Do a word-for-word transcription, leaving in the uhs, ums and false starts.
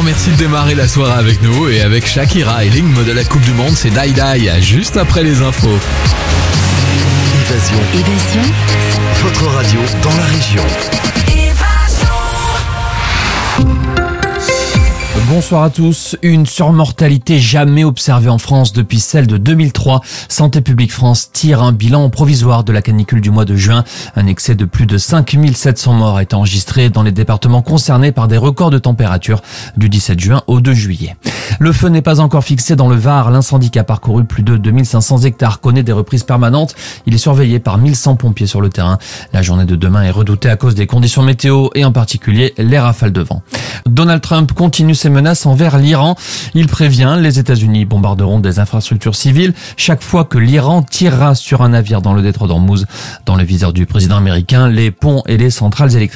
Alors merci de démarrer la soirée avec nous et avec Shakira et l'hymne de la Coupe du Monde, c'est Die Die, juste après les infos. Évasion. Évasion. Votre radio dans la région. Bonsoir à tous. Une surmortalité jamais observée en France depuis celle de deux mille trois. Santé publique France tire un bilan provisoire de la canicule du mois de juin. Un excès de plus de cinq mille sept cents morts a été enregistré dans les départements concernés par des records de température du dix-sept juin au deux juillet. Le feu n'est pas encore fixé dans le Var. L'incendie qui a parcouru plus de deux mille cinq cents hectares connaît des reprises permanentes. Il est surveillé par mille cent pompiers sur le terrain. La journée de demain est redoutée à cause des conditions météo et en particulier les rafales de vent. Donald Trump continue ses menaces envers l'Iran. Il prévient, les États-Unis bombarderont des infrastructures civiles chaque fois que l'Iran tirera sur un navire dans le détroit d'Ormuz. Dans le viseur du président américain, les ponts et les centrales électriques